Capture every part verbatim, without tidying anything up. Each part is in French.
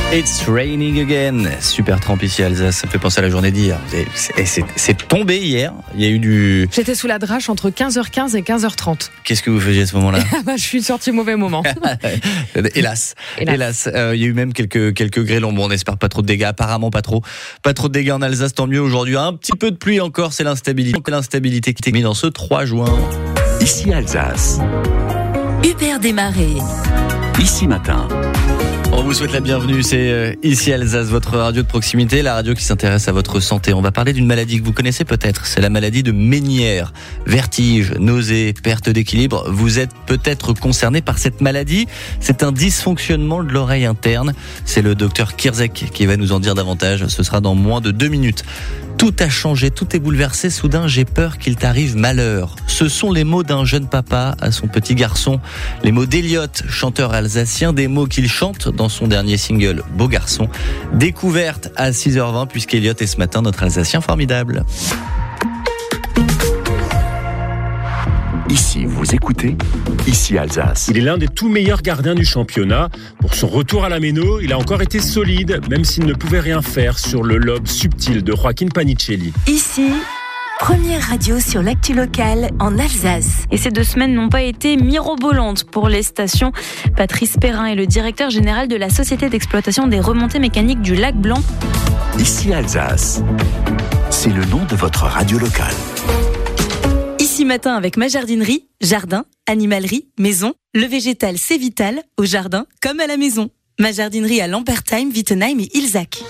It's raining again. Super trempe ici à Alsace. Ça me fait penser à la journée d'hier. C'est, c'est, c'est tombé hier. Il y a eu du... J'étais sous la drache entre quinze heures quinze et quinze heures trente. Qu'est-ce que vous faisiez à ce moment-là? bah, Je suis sortie au mauvais moment. Hélas. Hélas. Hélas. Euh, il y a eu même quelques, quelques grêlons. Bon, on espère pas trop de dégâts. Apparemment pas trop. Pas trop de dégâts en Alsace. Tant mieux aujourd'hui. Un petit peu de pluie encore. C'est l'instabilité. L'instabilité qui est mise dans ce trois juin. Ici Alsace. Hubert Desmarais. Ici Matin. On vous souhaite la bienvenue, c'est euh, Ici Alsace, votre radio de proximité, la radio qui s'intéresse à votre santé. On va parler d'une maladie que vous connaissez peut-être, c'est la maladie de Ménière. Vertige, nausées, perte d'équilibre, vous êtes peut-être concerné par cette maladie. C'est un dysfonctionnement de l'oreille interne. C'est le docteur Kierzek qui va nous en dire davantage, ce sera dans moins de deux minutes. Tout a changé, tout est bouleversé, soudain j'ai peur qu'il t'arrive malheur. Ce sont les mots d'un jeune papa à son petit garçon. Les mots d'Eliott, chanteur alsacien, des mots qu'il chante dans son dernier single Beau Garçon. Découverte à six heures vingt puisqu'Eliott est ce matin notre Alsacien formidable. Ici, vous écoutez Ici Alsace. Il est l'un des tout meilleurs gardiens du championnat. Pour son retour à la méno, il a encore été solide, même s'il ne pouvait rien faire sur le lobe subtil de Joaquin Panicelli. Ici, première radio sur l'actu locale en Alsace. Et ces deux semaines n'ont pas été mirobolantes pour les stations. Patrice Perrin est le directeur général de la Société d'exploitation des remontées mécaniques du Lac Blanc. Ici Alsace, c'est le nom de votre radio locale. Ici Matin avec ma jardinerie, jardin, animalerie, maison. Le végétal c'est vital, au jardin comme à la maison. Ma jardinerie à Lambertheim, Wittenheim et Ilzac.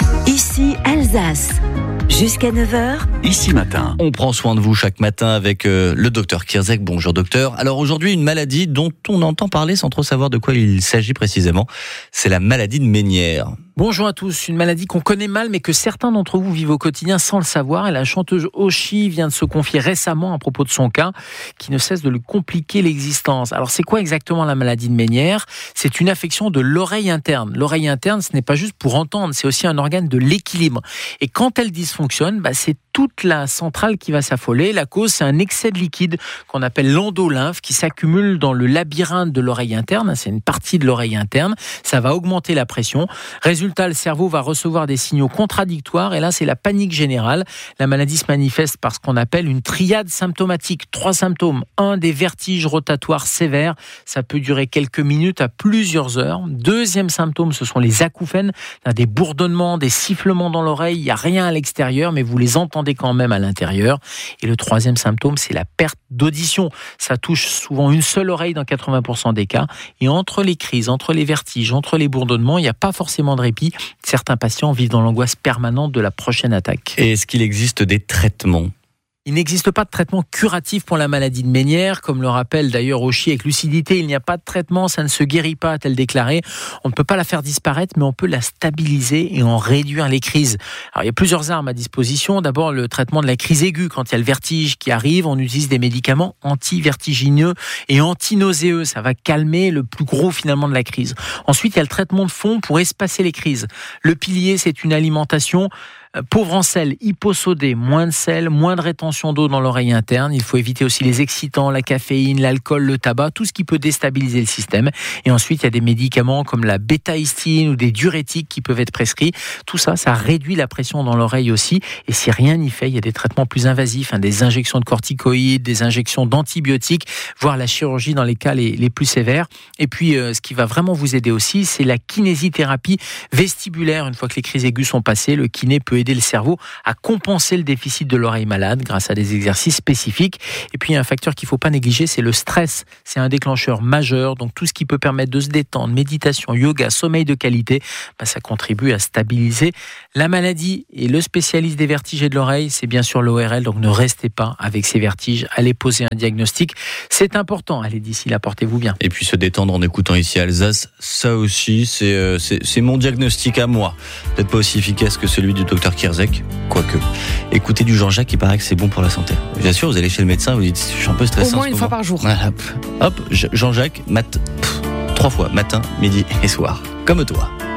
Ici Alsace. Jusqu'à neuf heures. Ici Matin. On prend soin de vous chaque matin avec euh, le docteur Kierzek. Bonjour docteur. Alors aujourd'hui, une maladie dont on entend parler sans trop savoir de quoi il s'agit précisément. C'est la maladie de Ménière. Bonjour à tous, une maladie qu'on connaît mal mais que certains d'entre vous vivent au quotidien sans le savoir. Et la chanteuse Oshi vient de se confier récemment à propos de son cas qui ne cesse de lui compliquer l'existence. Alors c'est quoi exactement la maladie de Ménière? C'est une affection de l'oreille interne. L'oreille interne, ce n'est pas juste pour entendre, c'est aussi un organe de l'équilibre. Et quand elle dysfonctionne, bah, c'est toute la centrale qui va s'affoler. La cause, c'est un excès de liquide qu'on appelle l'endolymphe qui s'accumule dans le labyrinthe de l'oreille interne. C'est une partie de l'oreille interne. Ça va augmenter la pression. Résultat, le cerveau va recevoir des signaux contradictoires et là, c'est la panique générale. La maladie se manifeste par ce qu'on appelle une triade symptomatique. Trois symptômes. Un, des vertiges rotatoires sévères. Ça peut durer quelques minutes à plusieurs heures. Deuxième symptôme, ce sont les acouphènes. Des bourdonnements, des sifflements dans l'oreille. Il n'y a rien à l'extérieur, mais vous les entendez quand même à l'intérieur. Et le troisième symptôme, c'est la perte d'audition. Ça touche souvent une seule oreille dans quatre-vingts pour cent des cas. Et entre les crises, entre les vertiges, entre les bourdonnements, il n'y a pas forcément de répit. Certains patients vivent dans l'angoisse permanente de la prochaine attaque. Et est-ce qu'il existe des traitements ? Il n'existe pas de traitement curatif pour la maladie de Ménière, comme le rappelle d'ailleurs Oshi avec lucidité. Il n'y a pas de traitement, ça ne se guérit pas, a-t-elle déclaré. On ne peut pas la faire disparaître, mais on peut la stabiliser et en réduire les crises. Alors, il y a plusieurs armes à disposition. D'abord, le traitement de la crise aiguë. Quand il y a le vertige qui arrive, on utilise des médicaments anti-vertigineux et anti-nauséeux. Ça va calmer le plus gros finalement de la crise. Ensuite, il y a le traitement de fond pour espacer les crises. Le pilier, c'est une alimentation pauvre en sel, hyposodé, moins de sel, moins de rétention d'eau dans l'oreille interne. Il faut éviter aussi les excitants, la caféine, l'alcool, le tabac, tout ce qui peut déstabiliser le système. Et ensuite, il y a des médicaments comme la bétaïstine ou des diurétiques qui peuvent être prescrits. Tout ça, ça réduit la pression dans l'oreille aussi. Et si rien n'y fait, il y a des traitements plus invasifs, hein, des injections de corticoïdes, des injections d'antibiotiques, voire la chirurgie dans les cas les, les plus sévères. Et puis, euh, ce qui va vraiment vous aider aussi, c'est la kinésithérapie vestibulaire. Une fois que les crises aiguës sont passées, le kiné peut aider le cerveau à compenser le déficit de l'oreille malade grâce à des exercices spécifiques. Et puis, il y a un facteur qu'il ne faut pas négliger, c'est le stress. C'est un déclencheur majeur. Donc, tout ce qui peut permettre de se détendre, méditation, yoga, sommeil de qualité, bah, ça contribue à stabiliser la maladie. Et le spécialiste des vertiges et de l'oreille, c'est bien sûr l'O R L. Donc, ne restez pas avec ces vertiges. Allez poser un diagnostic. C'est important. Allez, d'ici là, portez-vous bien. Et puis, se détendre en écoutant Ici Alsace, ça aussi, c'est, euh, c'est, c'est mon diagnostic à moi. Peut-être pas aussi efficace que celui du docteur Kierzek, quoique. Écoutez du Jean-Jacques, il paraît que c'est bon pour la santé. Bien sûr, vous allez chez le médecin, vous dites, je suis un peu stressé. Au moins une fois par jour. Voilà. Hop, Jean-Jacques, mat... Pff, trois fois, matin, midi et soir. Comme toi.